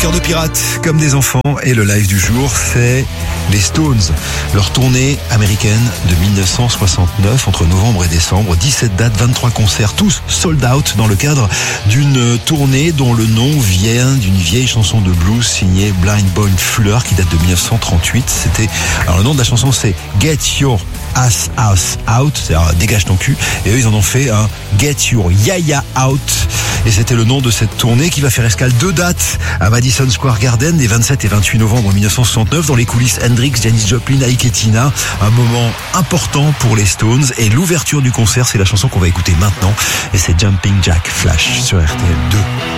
Cœur de pirate, comme des enfants. Et le live du jour, c'est les Stones. Leur tournée américaine de 1969, entre novembre et décembre. 17 dates, 23 concerts, tous sold out dans le cadre d'une tournée dont le nom vient d'une vieille chanson de blues signée Blind Boy Fuller qui date de 1938. Alors le nom de la chanson, c'est Get Your Ass Out, c'est-à-dire dégage ton cul. Et eux, ils en ont fait un Get Your Yaya Out. Et c'était le nom de cette tournée qui va faire escale 2 dates à Madison Square Garden les 27 et 28 novembre 1969. Dans les coulisses, Hendrix, Janis Joplin, Ike et Tina. Un moment important pour les Stones. Et l'ouverture du concert, c'est la chanson qu'on va écouter maintenant. Et c'est Jumping Jack Flash sur RTL 2.